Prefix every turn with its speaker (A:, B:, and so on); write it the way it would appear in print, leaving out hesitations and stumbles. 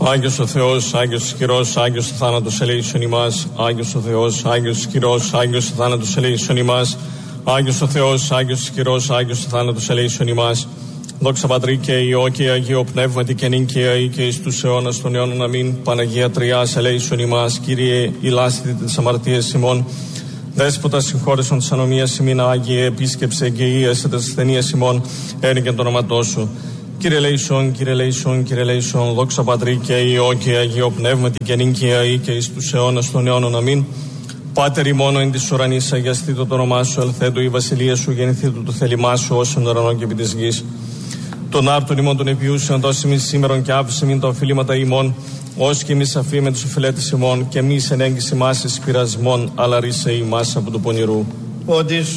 A: Άγιος ο Θεός, Άγιος ισχυρός, Άγιος ο θάνατος ελέησον ημάς. Άγιος ο Θεός, Άγιος ισχυρός, Άγιος ο θάνατος ελέησον ημάς. Άγιος ο Θεός, Άγιος ισχυρός, Άγιος ο θάνατος ελέησον ημάς. Δόξα Πατρί και Υιό και Αγίο Πνεύματι και νυν και αεί και εις τους αιώνας των αιώνων αμήν. Παναγία Τριάς ελέησον ημάς. Κύριε ηλάσθητε τις αμαρτίες ημών. Δέσποτα συγχώρεσον της ανομίας ημίν. Άγιε επίσκεψε και ίεσε τις ασθενείες ημών. Ένικεν το όνοματό σου. Κύριε ελέησον, Κύριε ελέησον, Κύριε ελέησον. Δόξα Πατρί και Υιό και Αγίο Πνεύματι και νυν και αεί και εις τους αιώνας των αιώνων αμήν. Πάτερ ημών εν της ουρανής, αγιαστήτω το όνομά σου, ελθέντο η βασιλεία σου, γεννηθήτω το θέλημά σου, ως εν ουρανό και επί της γης. Τον άρτον ημών των επιούσεων δώσει ημίν σήμερον και άφησε ημίν τα οφειλήματα ημών, ως και εμείς αφήμεν τους οφειλέτες ημών, και εμείς εν έγκυση μας εις πειρασμών, αλλά ρίσε ημάς από του πονηρού.